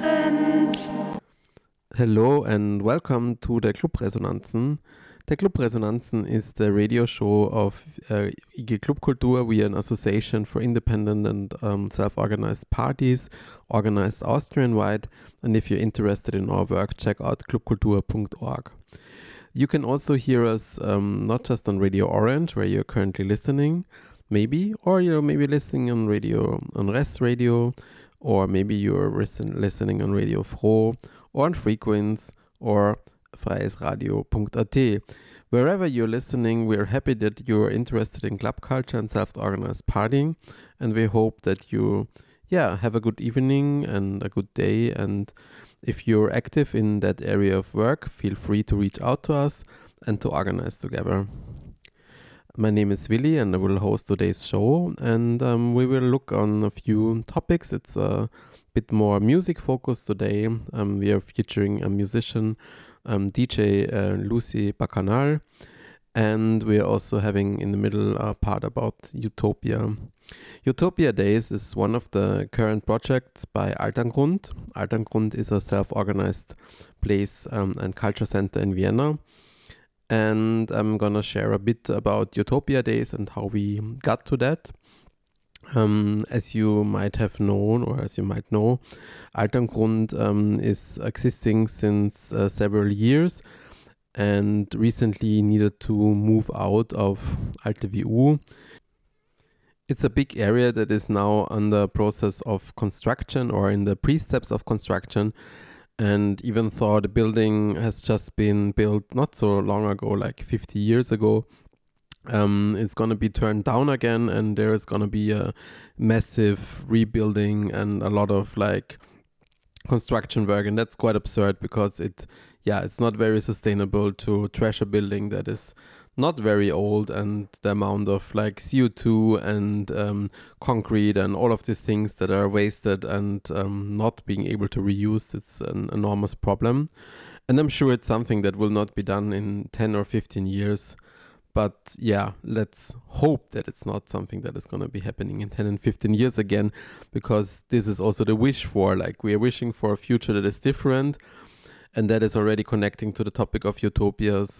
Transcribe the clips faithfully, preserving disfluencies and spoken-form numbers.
Clubresonanzen. Hello and welcome to the Clubresonanzen. The Clubresonanzen is the radio show of uh, I G Clubkultur. We are an association for independent and um, self-organized parties, organized Austrian-wide. And if you're interested in our work, check out clubkultur dot org. You can also hear us um, not just on Radio Orange, where you're currently listening, maybe, or you're maybe listening on radio, on Rest Radio, or maybe you're listen, listening on Radio Froh, or on Frequenz, or freies radio dot a t. Wherever you're listening, we're happy that you're interested in club culture and self-organized partying, and we hope that you, yeah, have a good evening and a good day. And if you're active in that area of work, feel free to reach out to us and to organize together. My name is Willi, and I will host today's show, and um, we will look on a few topics. It's a bit more music focused today. Um, we are featuring a musician, um, D J uh, Lucy Bacchanal, and we are also having in the middle a part about Utopia. Utopia Days is one of the current projects by Alterngrund. Alterngrund is a self-organized place um, and culture center in Vienna. And I'm gonna share a bit about Utopia Days and how we got to that. Um, as you might have known, or as you might know, Alterngrund um, is existing since uh, several years and recently needed to move out of Alte V U. It's a big area that is now under process of construction or in the pre-steps of construction. And even though the building has just been built not so long ago, like fifty years ago, um, it's going to be turned down again, and there is going to be a massive rebuilding and a lot of like construction work. And that's quite absurd because it, yeah, it's not very sustainable to trash a building that is not very old, and the amount of like C O two and um, concrete and all of these things that are wasted and um, not being able to reuse, it's an enormous problem. And I'm sure it's something that will not be done in ten or fifteen years. But yeah, let's hope that it's not something that is going to be happening in ten and fifteen years again, because this is also the wish for, like, we are wishing for a future that is different, and that is already connecting to the topic of utopias.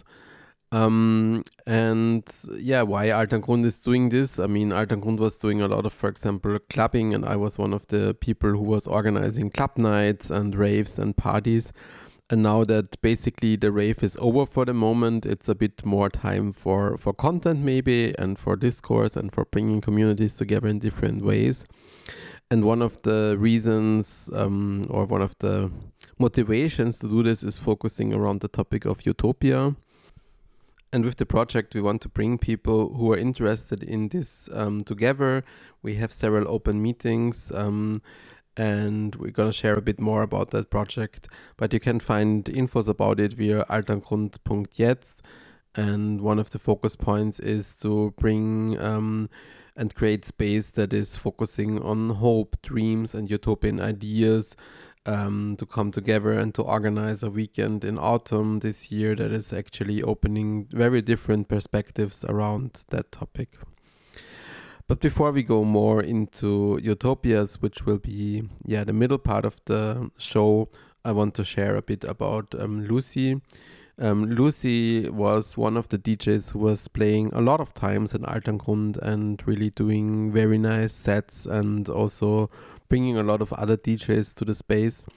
Um, and yeah, why Alterngrund is doing this? I mean, Alterngrund was doing a lot of, for example, clubbing, and I was one of the people who was organizing club nights and raves and parties. And now that basically the rave is over for the moment, it's a bit more time for, for content maybe, and for discourse, and for bringing communities together in different ways. And one of the reasons um, or one of the motivations to do this is focusing around the topic of utopia. And with the project, we want to bring people who are interested in this um, together. We have several open meetings, um, and we're going to share a bit more about that project. But you can find infos about it via alterngrund dot jetzt. And one of the focus points is to bring um, and create space that is focusing on hope, dreams, and utopian ideas. Um, to come together and to organize a weekend in autumn this year that is actually opening very different perspectives around that topic. But before we go more into utopias, which will be yeah the middle part of the show, I want to share a bit about um, Lucy. Um, Lucy was one of the D Js who was playing a lot of times in Alterngrund and really doing very nice sets, and also bringing a lot of other D Js to the space.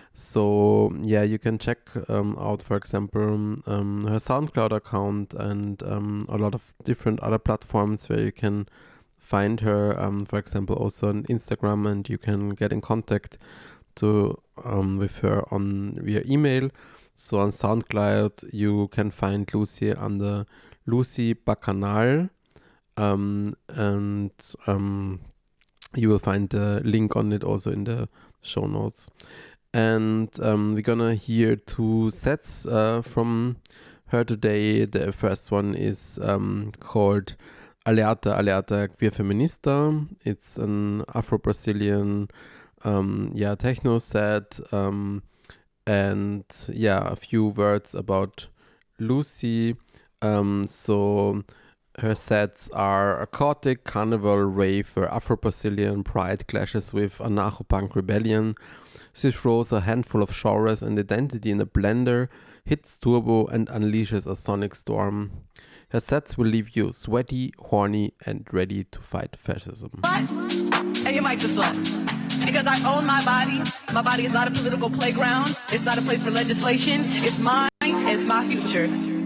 So yeah, you can check um, out, for example, um, her SoundCloud account and um, a lot of different other platforms where you can find her. Um, for example, also on Instagram, and you can get in contact to um, with her on via email. So on SoundCloud, you can find Lucy under Lucy Bacchanal, um, and um, you will find the link on it also in the show notes. And um, we're gonna hear two sets uh, from her today. The first one is um, called Alerta, Alerta Queer Feminista. It's an Afro-Brazilian um, yeah, techno set. Um, and yeah, a few words about Lucy. Um, so her sets are a chaotic carnival rave where Afro-Brazilian pride clashes with anarcho-punk rebellion. She throws a handful of genres and identity in a blender, hits turbo and unleashes a sonic storm. Her sets will leave you sweaty, horny and ready to fight fascism. But, and you might just slut. Because I own my body. My body is not a political playground. It's not a place for legislation. It's mine. It's my future.